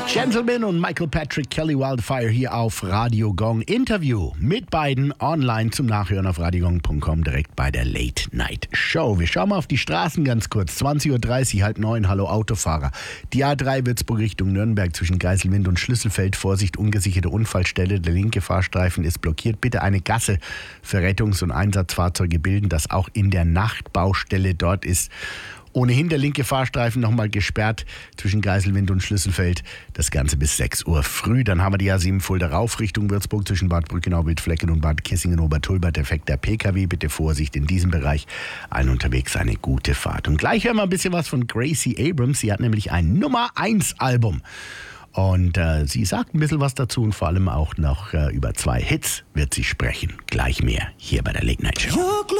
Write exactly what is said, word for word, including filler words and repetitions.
Gentleman und Michael Patrick Kelly Wildfire hier auf Radio Gong. Interview mit beiden online zum Nachhören auf radiogong punkt com, direkt bei der Late Night Show. Wir schauen mal auf die Straßen ganz kurz. zwanzig Uhr dreißig, halb neun, hallo Autofahrer. Die A drei Würzburg Richtung Nürnberg zwischen Geiselwind und Schlüsselfeld. Vorsicht, ungesicherte Unfallstelle. Der linke Fahrstreifen ist blockiert. Bitte eine Gasse für Rettungs- und Einsatzfahrzeuge bilden, das auch in der Nachtbaustelle dort ist. Ohnehin der linke Fahrstreifen nochmal gesperrt zwischen Geiselwind und Schlüsselfeld. Das Ganze bis sechs Uhr früh. Dann haben wir die A sieben Fulda rauf Richtung Würzburg zwischen Bad Brückenau, Wildflecken und Bad Kissingen-Obertulbert. Defekter P K W. Bitte Vorsicht in diesem Bereich. Allen unterwegs eine gute Fahrt. Und gleich hören wir ein bisschen was von Gracie Abrams. Sie hat nämlich ein Nummer eins Album. Und äh, sie sagt ein bisschen was dazu und vor allem auch noch äh, über zwei Hits wird sie sprechen. Gleich mehr hier bei der Late Night Show.